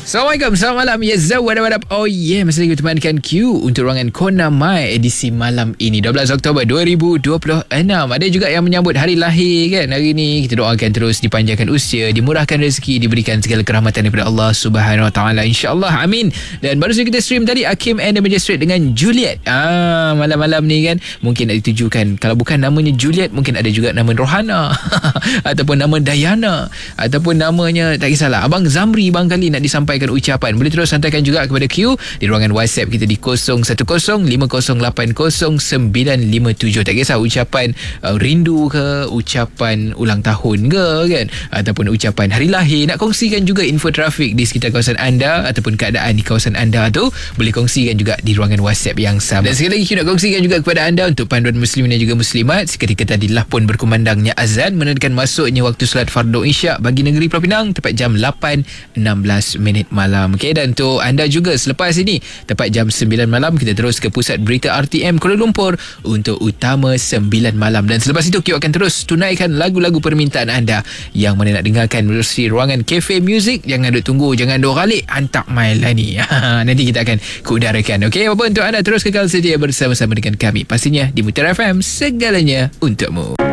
Assalamualaikum, selamat malam. Ya, zawadab. Oh yeah, masih lagi temankan Q untuk ruangan Kona Mai edisi malam ini 12 Oktober 2026. Ada juga yang menyambut hari lahir kan hari ni. Kita doakan terus dipanjangkan usia, dimurahkan rezeki, diberikan segala kerahmatan daripada Allah Subhanahu Wa Taala, insya-Allah. Amin. Dan baru saja kita stream tadi Hakim and the Magistrate dengan Juliet. Malam-malam ni kan mungkin nak ditujukan, kalau bukan namanya Juliet mungkin ada juga nama Rohana ataupun nama Dayana ataupun namanya tak kisahlah Abang Zamri barangkali nak disampaikan ucapan. Boleh terus hantarkan juga kepada Q di ruangan WhatsApp kita di 0105080957. Tak kisah ucapan rindu ke, ucapan ulang tahun ke kan, ataupun ucapan hari lahir. Nak kongsikan juga info trafik di sekitar kawasan anda ataupun keadaan di kawasan anda tu, boleh kongsikan juga di ruangan WhatsApp yang sama. Dan sekali lagi Q nak kongsikan juga kepada anda untuk panduan muslimin dan juga muslimat, seketika tadilah pun berkumandangnya azan menandakan masuknya waktu solat fardu isyak bagi negeri Pulau Pinang tepat jam 8.16 malam. Okey, dan untuk anda juga selepas ini tepat jam 9 malam kita terus ke pusat berita RTM Kuala Lumpur untuk utama 9 malam. Dan selepas itu Q akan terus tunaikan lagu-lagu permintaan anda yang mana nak dengarkan melalui ruangan Cafe Music. Jangan duk tunggu, jangan duk ralik, hantar mail lah ni. Nanti kita akan keudarakan. Okey, apa untuk anda terus kekal setia bersama-sama dengan kami pastinya di Mutiara FM, segalanya untukmu.